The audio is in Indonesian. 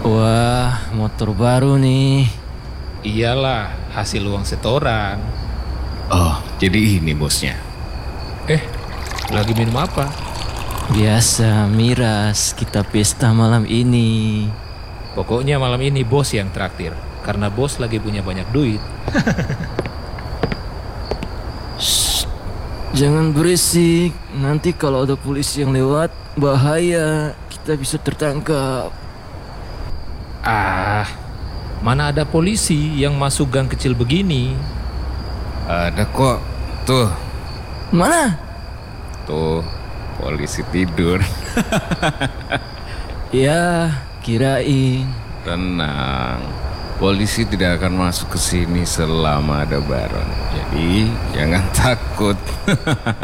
Wah, motor baru nih. Iyalah, hasil uang setoran. Oh, jadi ini bosnya. Eh, lagi minum apa? Biasa, miras. Kita pesta malam ini. Pokoknya malam ini bos yang traktir. Karena bos lagi punya banyak duit. Shh, jangan berisik. Nanti kalau ada polisi yang lewat, bahaya. Kita bisa tertangkap. Ah, mana ada polisi yang masuk gang kecil begini? Ada kok. Tuh, Mana? tuh. Polisi tidur. Ya, kirain. Tenang. Polisi tidak akan masuk ke sini selama ada Baron. Jadi, jangan takut.